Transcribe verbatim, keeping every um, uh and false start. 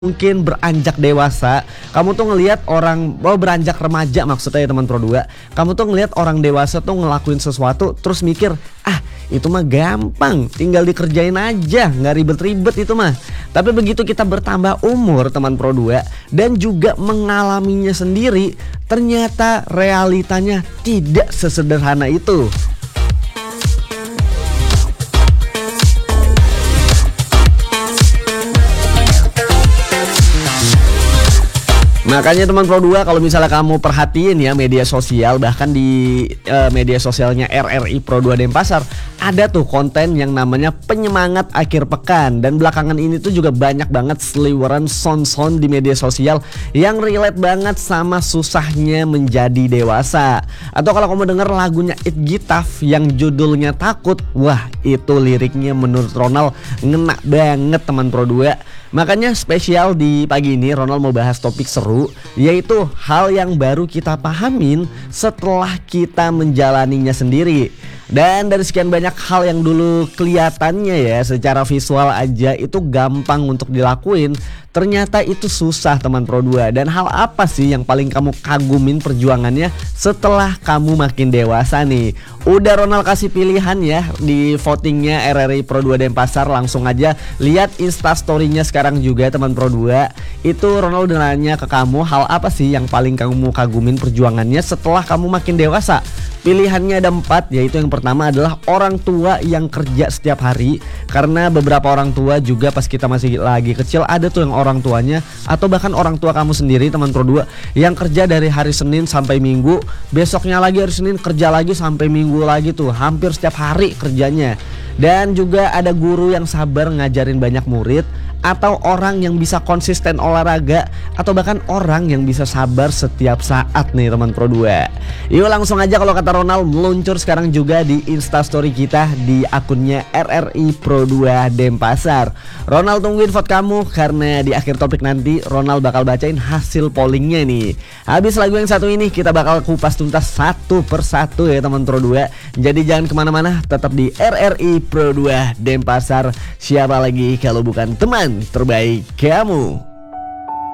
Mungkin beranjak dewasa, kamu tuh ngelihat orang oh beranjak remaja maksudnya ya teman Pro dua. Kamu tuh ngelihat orang dewasa tuh ngelakuin sesuatu terus mikir, ah itu mah gampang, tinggal dikerjain aja, nggak ribet-ribet itu mah. Tapi begitu kita bertambah umur teman Pro dua dan juga mengalaminya sendiri, ternyata realitanya tidak sesederhana itu. Makanya teman Pro dua, kalau misalnya kamu perhatiin ya media sosial, bahkan di uh, media sosialnya R R I Pro dua Denpasar, ada tuh konten yang namanya penyemangat akhir pekan. Dan belakangan ini tuh juga banyak banget seliweran sound-sound di media sosial yang relate banget sama susahnya menjadi dewasa. Atau kalau kamu denger lagunya It Gitaf yang judulnya Takut, wah itu liriknya menurut Ronald ngena banget teman Pro dua. Makanya spesial di pagi ini Ronald mau bahas topik seru, yaitu hal yang baru kita pahamin setelah kita menjalaninya sendiri. Dan dari sekian banyak hal yang dulu kelihatannya ya secara visual aja itu gampang untuk dilakuin, ternyata itu susah teman Pro dua. Dan hal apa sih yang paling kamu kagumin perjuangannya setelah kamu makin dewasa nih? Udah Ronald kasih pilihan ya di votingnya R R I Pro dua Denpasar. Langsung aja lihat instastorynya sekarang juga teman Pro dua. Itu Ronald udah nanya ke kamu, hal apa sih yang paling kamu kagumin perjuangannya setelah kamu makin dewasa? Pilihannya ada empat, yaitu yang pertama adalah orang tua yang kerja setiap hari. Karena beberapa orang tua juga pas kita masih lagi kecil ada tuh yang orang tuanya, atau bahkan orang tua kamu sendiri teman Pro dua, yang kerja dari hari Senin sampai Minggu, besoknya lagi hari Senin kerja lagi sampai Minggu lagi tuh, hampir setiap hari kerjanya. Dan juga ada guru yang sabar ngajarin banyak murid, atau orang yang bisa konsisten olahraga, atau bahkan orang yang bisa sabar setiap saat nih teman Pro dua. Yuk langsung aja kalau kata Ronald meluncur sekarang juga di instastory kita di akunnya R R I Pro dua Denpasar. Ronald tungguin vote kamu, karena di akhir topik nanti Ronald bakal bacain hasil pollingnya nih. Habis lagu yang satu ini kita bakal kupas tuntas satu persatu ya teman Pro dua. Jadi jangan kemana-mana, tetap di R R I Pro dua Denpasar. Siapa lagi kalau bukan teman terbaik kamu?